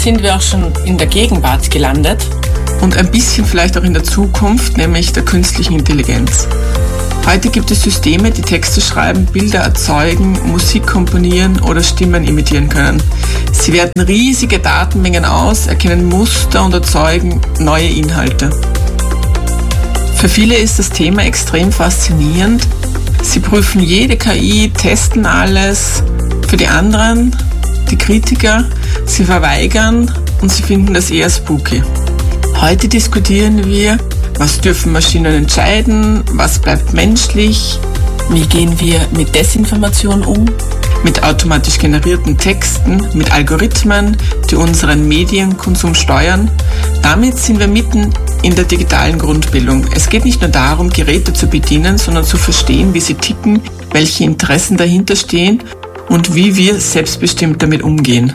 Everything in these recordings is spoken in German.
sind wir auch schon in der Gegenwart gelandet. Und ein bisschen vielleicht auch in der Zukunft, nämlich der künstlichen Intelligenz. Heute gibt es Systeme, die Texte schreiben, Bilder erzeugen, Musik komponieren oder Stimmen imitieren können. Sie werten riesige Datenmengen aus, erkennen Muster und erzeugen neue Inhalte. Für viele ist das Thema extrem faszinierend. Sie prüfen jede KI, testen alles. Für die anderen, die Kritiker, sie verweigern und sie finden das eher spooky. Heute diskutieren wir, was dürfen Maschinen entscheiden, was bleibt menschlich, wie gehen wir mit Desinformation um, mit automatisch generierten Texten, mit Algorithmen, die unseren Medienkonsum steuern. Damit sind wir mitten in der digitalen Grundbildung. Es geht nicht nur darum, Geräte zu bedienen, sondern zu verstehen, wie sie ticken, welche Interessen dahinter stehen und wie wir selbstbestimmt damit umgehen.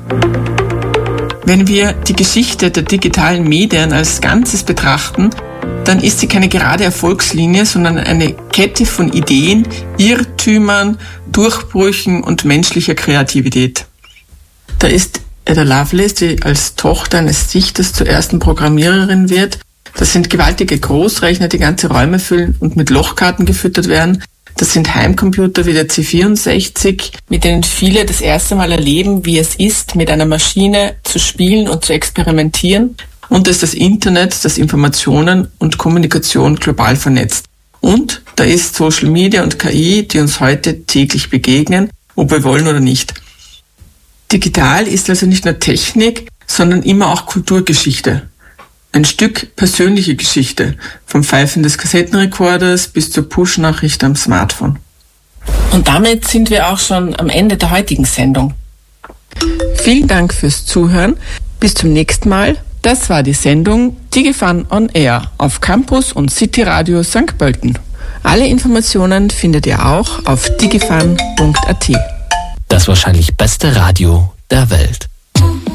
Wenn wir die Geschichte der digitalen Medien als Ganzes betrachten, dann ist sie keine gerade Erfolgslinie, sondern eine Kette von Ideen, Irrtümern, Durchbrüchen und menschlicher Kreativität. Da ist Ada Lovelace, die als Tochter eines Dichters zur ersten Programmiererin wird. Das sind gewaltige Großrechner, die ganze Räume füllen und mit Lochkarten gefüttert werden. Das sind Heimcomputer wie der C64, mit denen viele das erste Mal erleben, wie es ist, mit einer Maschine zu spielen und zu experimentieren. Und da ist das Internet, das Informationen und Kommunikation global vernetzt. Und da ist Social Media und KI, die uns heute täglich begegnen, ob wir wollen oder nicht. Digital ist also nicht nur Technik, sondern immer auch Kulturgeschichte. Ein Stück persönliche Geschichte, vom Pfeifen des Kassettenrekorders bis zur Push-Nachricht am Smartphone. Und damit sind wir auch schon am Ende der heutigen Sendung. Vielen Dank fürs Zuhören. Bis zum nächsten Mal. Das war die Sendung DigiFun on Air auf Campus und City Radio St. Pölten. Alle Informationen findet ihr auch auf digifun.at. Das wahrscheinlich beste Radio der Welt.